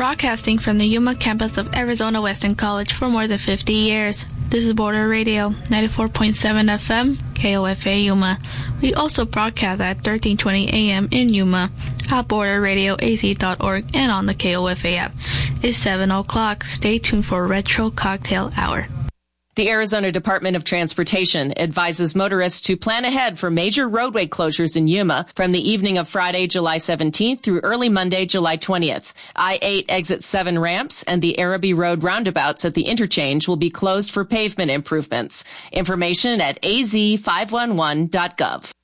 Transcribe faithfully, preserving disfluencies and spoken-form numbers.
Broadcasting from the Yuma campus of Arizona Weston College for more than fifty years. This is Border Radio, ninety-four point seven F M, K O F A Yuma. We also broadcast at thirteen twenty A M in Yuma, at border radio a z dot org, and on the K O F A app. It's seven o'clock. Stay tuned for Retro Cocktail Hour. The Arizona Department of Transportation advises motorists to plan ahead for major roadway closures in Yuma from the evening of Friday, July seventeenth through early Monday, July twentieth. I eight exit seven ramps and the Araby Road roundabouts at the interchange will be closed for pavement improvements. Information at a z five one one dot gov.